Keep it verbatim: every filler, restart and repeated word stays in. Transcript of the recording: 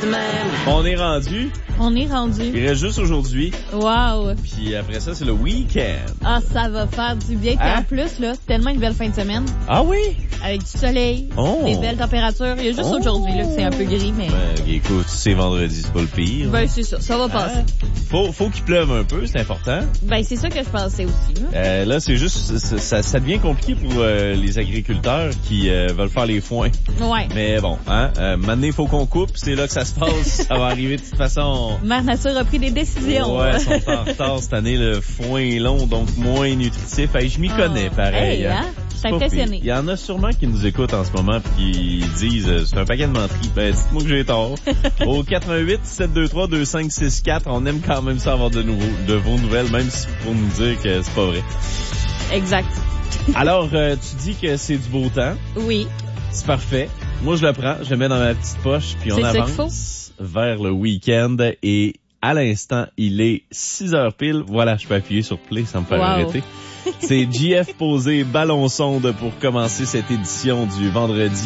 de même. On est rendu. On est rendu. Il reste juste aujourd'hui. Wow. Puis après ça, c'est le week-end. Ah, ça va faire du bien. Puis Hein? en plus, là, c'est tellement une belle fin de semaine. Ah oui? Avec du soleil, Oh. des belles températures. Il y a juste Oh. aujourd'hui, là, que c'est un peu gris, mais... Ben, écoute, c'est vendredi, c'est pas le pire. Ben, c'est ça. Ça va passer. Hein? Faut, faut qu'il pleuve un peu, c'est important. Ben, c'est ça que je pensais aussi, là. Euh, là, c'est juste, ça, ça, ça devient compliqué pour euh, les agriculteurs qui euh, veulent faire les foins. Ouais. Mais bon, hein, euh, maintenant, il faut qu'on coupe, c'est là que ça se passe. Ça va arriver de toute façon. Mère Nature a pris des décisions. Ouais, ils sont en retard cette année. Le foin est long, donc moins nutritif. Hey, je m'y connais, pareil. Hey, hein? Je suis impressionnée. Il y en a sûrement qui nous écoutent en ce moment puis qui disent euh, c'est un paquet de menteries. Ben, dites-moi que j'ai tort. Au quatre un huit, sept deux trois, deux cinq six quatre, on aime quand même ça avoir de nouveau, de vos nouvelles, même si pour nous dire que c'est pas vrai. Exact. Alors, euh, tu dis que c'est du beau temps. Oui. C'est parfait. Moi, je le prends, je le mets dans ma petite poche, puis on C'est ça qu'il avance vers le week-end. Et à l'instant, il est six heures pile. Voilà, je peux appuyer sur play sans me faire Wow. arrêter. C'est J F Posé, Ballon Sonde pour commencer cette édition du vendredi.